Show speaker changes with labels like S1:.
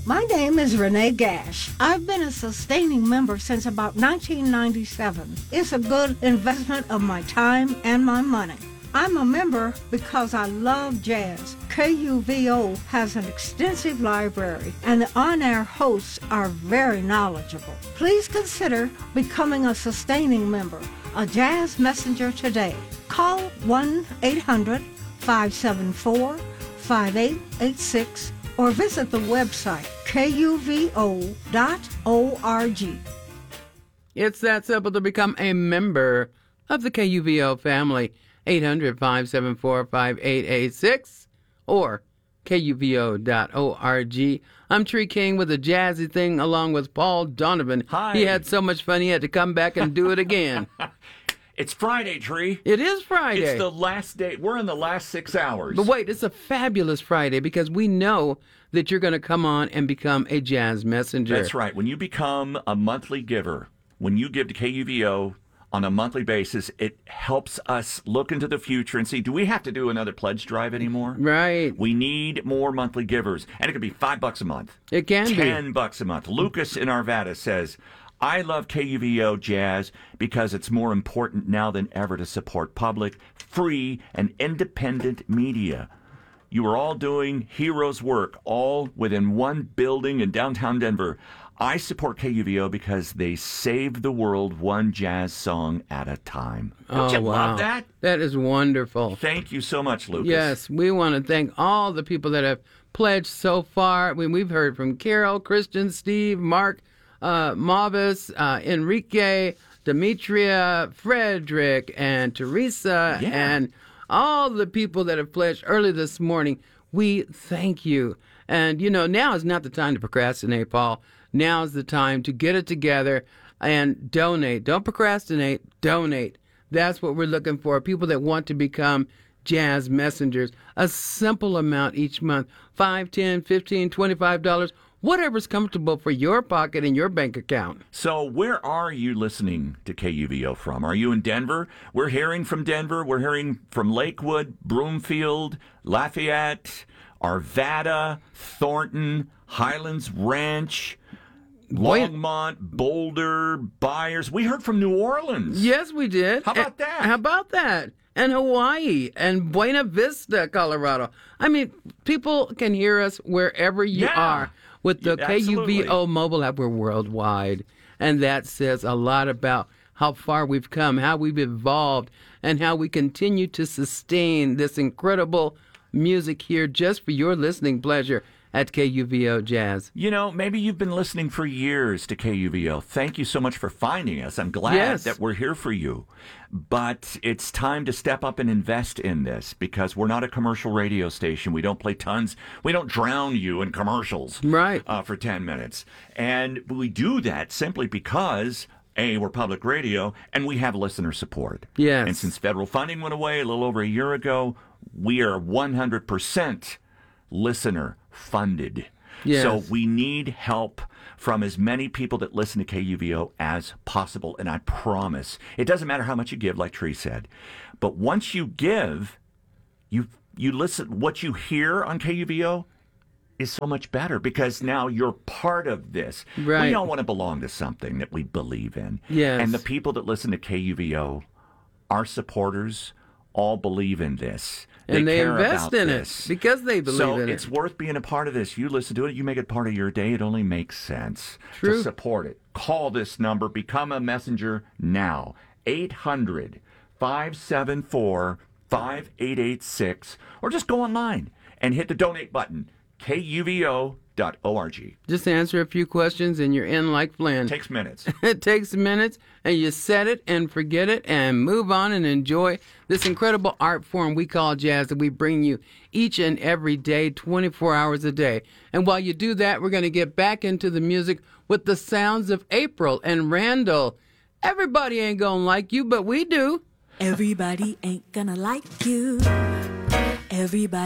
S1: My name is Renee Gash. I've been a sustaining member since about 1997. It's a good investment of my time and my money. I'm a member because I love jazz. KUVO has an extensive library, and the on-air hosts are very knowledgeable. Please consider becoming a sustaining member, a jazz messenger today. Call 1-800-574-5886 or visit the website kuvo.org.
S2: It's that simple to become a member of the KUVO family. 800-574-5886 or kuvo.org. I'm Tree King with a jazzy thing along with Paul Donovan.
S3: Hi.
S2: He had so much fun he had to come back and do it again.
S3: It's Friday, Tree.
S2: It is Friday.
S3: It's the last day. We're in the last 6 hours.
S2: But wait, it's a fabulous Friday because we know that you're going to come on and become a jazz messenger.
S3: That's right. When you become a monthly giver, when you give to KUVO on a monthly basis, it helps us look into the future and see, do we have to do another pledge drive anymore?
S2: Right.
S3: We need more monthly givers. And it could be $5 a month.
S2: It can be.
S3: $10 a month. Lucas in Arvada says, I love KUVO Jazz because it's more important now than ever to support public, free, and independent media. You are all doing heroes' work, all within one building in downtown Denver. I support KUVO because they save the world one jazz song at a time. Don't you love that?
S2: That is wonderful.
S3: Thank you so much, Lucas.
S2: Yes, we want to thank all the people that have pledged so far. We've heard from Carol, Christian, Steve, Mark, Mavis, Enrique, Demetria, Frederick, and Teresa, and all the people that have pledged early this morning. We thank you. And, now is not the time to procrastinate, Paul. Now is the time to get it together and donate. Don't procrastinate. Donate. That's what we're looking for. People that want to become jazz messengers. A simple amount each month. $5, $10, $15, $25. Whatever's comfortable for your pocket and your bank account.
S3: So where are you listening to KUVO from? Are you in Denver? We're hearing from Denver. We're hearing from Lakewood, Broomfield, Lafayette, Arvada, Thornton, Highlands Ranch, Longmont, Boulder, Byers. We heard from New Orleans.
S2: Yes, we did.
S3: How about that?
S2: How about that? And Hawaii and Buena Vista, Colorado. I mean, people can hear us wherever you are. With the KUVO mobile app, we're worldwide. And that says a lot about how far we've come, how we've evolved, and how we continue to sustain this incredible music here just for your listening pleasure at KUVO Jazz.
S3: Maybe you've been listening for years to KUVO. Thank you so much for finding us. I'm glad that we're here for you. But it's time to step up and invest in this because we're not a commercial radio station. We don't play tons. We don't drown you in commercials for 10 minutes. And we do that simply because we're public radio, and we have listener support.
S2: Yes.
S3: And since federal funding went away a little over a year ago, we are 100% listener funded.
S2: Yes.
S3: So we need help from as many people that listen to KUVO as possible. And I promise, it doesn't matter how much you give, like Tree said. But once you give, you listen, what you hear on KUVO is so much better because now you're part of this.
S2: Right.
S3: We all want to belong to something that we believe in.
S2: Yes.
S3: And the people that listen to KUVO, our supporters, all believe in this.
S2: And they
S3: care
S2: invest
S3: about
S2: in
S3: this.
S2: it because they believe in it.
S3: So it's worth being a part of this. You listen to it, you make it part of your day. It only makes sense to support it. Call this number. Become a messenger now. 800-574-5886. Or just go online and hit the donate button. KUVO.org.
S2: Just answer a few questions and you're in like Flynn.
S3: Takes minutes.
S2: It takes minutes, and you set it and forget it and move on and enjoy this incredible art form we call jazz that we bring you each and every day, 24 hours a day. And while you do that, we're going to get back into the music with the sounds of April and Randall. Everybody ain't going to like you, but we do.
S4: Everybody ain't gonna like you. Everybody